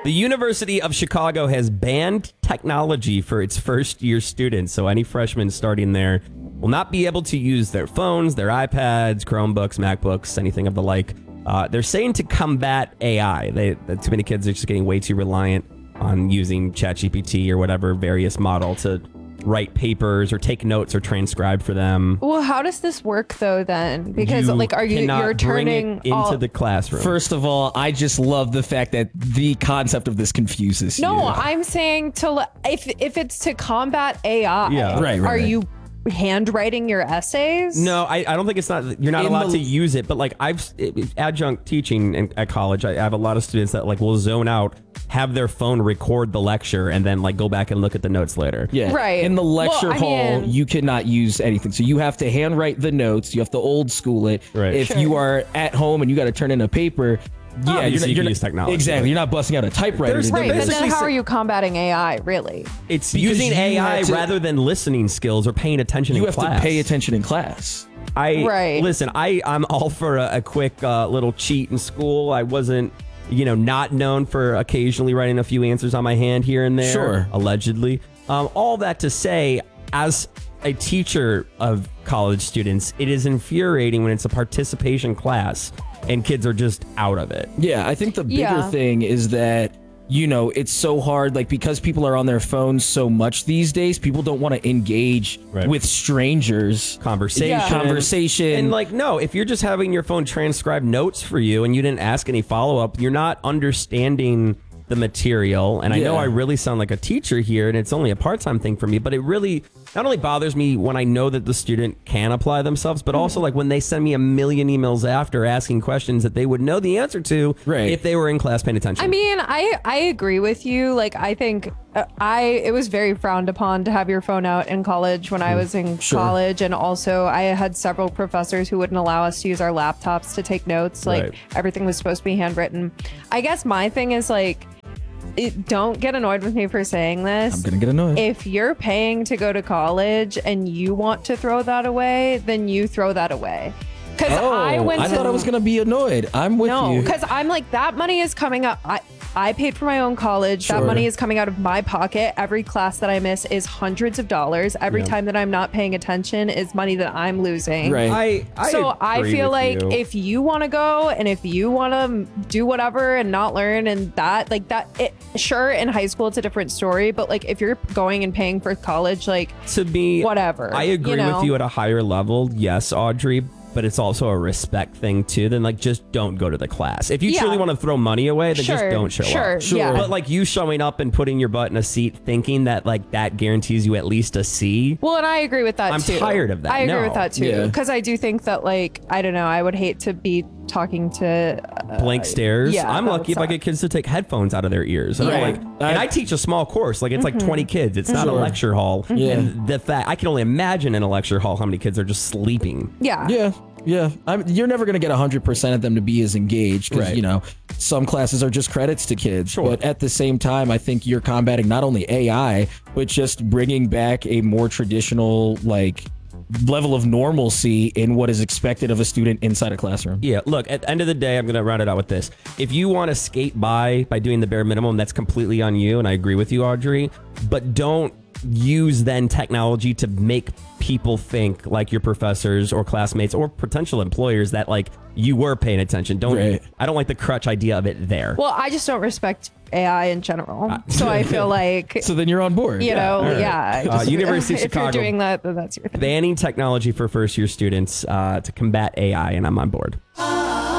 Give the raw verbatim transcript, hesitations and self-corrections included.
The University of Chicago has banned technology for its first year students. So any freshmen starting there will not be able to use their phones, their iPads, Chromebooks, MacBooks, anything of the like. Uh, they're saying to combat A I. They, too many kids are just getting way too reliant on using ChatGPT or whatever various model to write papers or take notes or transcribe for them. Well, how does this work though then? Because You like, are you cannot you're bring it turning into all... the classroom? First of all, I just love the fact that the concept of this confuses No, you. I'm saying to le- if if it's to combat A I, Yeah. Right, right, are right. you handwriting your essays? No, I, I don't think it's not. You're not In allowed the- to use it. But like I've adjunct teaching in, at college, I have a lot of students that like will zone out, have their phone record the lecture, and then like go back and look at the notes later. Yeah. Right. In the lecture Well, I hall, mean- you cannot use anything. So you have to handwrite the notes. You have to old school it. Right. If Sure. you are at home and you got to turn in a paper, yeah, Obviously you're not, you you're can not- use technology. Exactly. You're not busting out a typewriter. There's- to do Right, it. but basically then how sa- are you combating A I, really? It's Because using you A I have to- rather than listening skills or paying attention You in have class. to pay attention in class. I Right. listen. I I'm all for a, a quick uh, little cheat in school. I wasn't, you know, not known for occasionally writing a few answers on my hand here and there. Sure. Allegedly. Um, all that to say, as a teacher of college students, it is infuriating when it's a participation class and kids are just out of it. Yeah, I think the bigger Yeah. thing is that, you know, it's so hard, like, because people are on their phones so much these days, people don't want to engage Right. with strangers. Conversation, Yeah. Conversation. and like no, if you're just having your phone transcribe notes for you and you didn't ask any follow up, you're not understanding the material. And I know Yeah. I really sound like a teacher here, and it's only a part time thing for me, but it really not only bothers me when I know that the student can apply themselves, but also like when they send me a million emails after asking questions that they would know the answer to Right. if they were in class paying attention. I mean, I I agree with you. Like, I think uh, I it was very frowned upon to have your phone out in college when I was in Sure. college, and also I had several professors who wouldn't allow us to use our laptops to take notes. Like, Right. everything was supposed to be handwritten. I guess my thing is like, it, don't get annoyed with me for saying this. I'm gonna get annoyed. If you're paying to go to college and you want to throw that away, then you throw that away. Because oh, I went I to thought I was gonna be annoyed. I'm with no, you. because I'm like, that money is coming up. I I paid for my own college. Sure. That money is coming out of my pocket. Every class that I miss is hundreds of dollars. Every Yeah. time that I'm not paying attention is money that I'm losing. Right. I, I So I agree feel with like you. if you want to go and if you want to do whatever and not learn and that like that, it, sure, in high school it's a different story. But like if you're going and paying for college, like to be whatever, I agree you know? with you at a higher level. Yes, Audrey. But it's also a respect thing too. Then like just don't go to the class. If you Yeah. truly want to throw money away, then just Sure, don't show sure, up. Sure. yeah. But like you showing up and putting your butt in a seat thinking that like that guarantees you at least a C. Well, and I agree with that I'm too. tired of that. I agree No. with that too. Yeah. Because I do think that, like, I don't know, I would hate to be talking to. Uh, Blank stares. yeah, I'm that lucky would if I suck. get kids to take headphones out of their ears. And I'm Right. like, and I teach a small course. Like it's like Mm-hmm. twenty kids. It's not a Sure. lecture hall. Yeah. And the fact I can only imagine in a lecture hall how many kids are just sleeping. yeah. Yeah, yeah. I'm, you're never going to get one hundred percent of them to be as engaged because, Right. you know, some classes are just credits to kids. Sure. But at the same time, I think you're combating not only A I, but just bringing back a more traditional, like, level of normalcy in what is expected of a student inside a classroom. Yeah, look, at the end of the day, I'm going to round it out with this. If you want to skate by by doing the bare minimum, that's completely on you. And I agree with you, Audrey. But don't use then technology to make people think like your professors or classmates or potential employers that like you were paying attention. Don't Right. I don't like the crutch idea of it there. Well, I just don't respect A I in general. So I feel like, So then you're on board. you know, all right. yeah. Uh, just- University of if Chicago. you're doing that, then that's your thing. Banning technology for first year students uh, to combat A I, and I'm on board.